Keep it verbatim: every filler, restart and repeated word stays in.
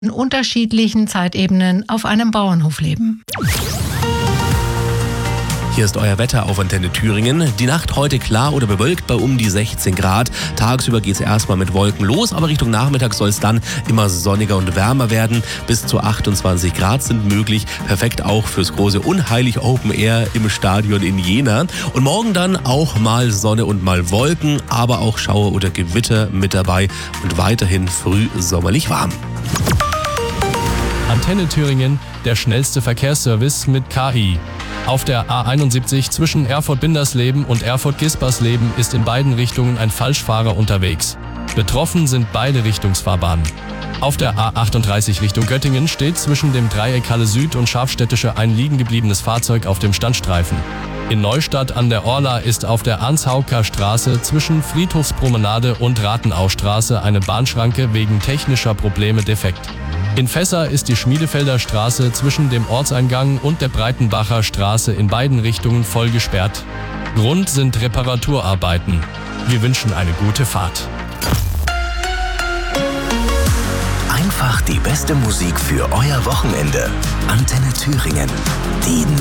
in unterschiedlichen Zeitebenen auf einem Bauernhof leben. Hier ist euer Wetter auf Antenne Thüringen. Die Nacht heute klar oder bewölkt bei um die sechzehn Grad. Tagsüber geht es erstmal mit Wolken los, aber Richtung Nachmittag soll es dann immer sonniger und wärmer werden. Bis zu achtundzwanzig Grad sind möglich. Perfekt auch fürs große Unheilig Open Air im Stadion in Jena. Und morgen dann auch mal Sonne und mal Wolken, aber auch Schauer oder Gewitter mit dabei und weiterhin früh sommerlich warm. Antenne Thüringen, der schnellste Verkehrsservice mit K I. Auf der A einundsiebzig zwischen Erfurt-Bindersleben und Erfurt-Gispersleben ist in beiden Richtungen ein Falschfahrer unterwegs. Betroffen sind beide Richtungsfahrbahnen. Auf der A achtunddreißig Richtung Göttingen steht zwischen dem Dreieck Halle Süd und Scharfstädtische ein liegen gebliebenes Fahrzeug auf dem Standstreifen. In Neustadt an der Orla ist auf der Arnshauker Straße zwischen Friedhofspromenade und Rathenaustraße eine Bahnschranke wegen technischer Probleme defekt. In Fässer ist die Schmiedefelder Straße zwischen dem Ortseingang und der Breitenbacher Straße in beiden Richtungen voll gesperrt. Grund sind Reparaturarbeiten. Wir wünschen eine gute Fahrt. Einfach die beste Musik für euer Wochenende. Antenne Thüringen. Die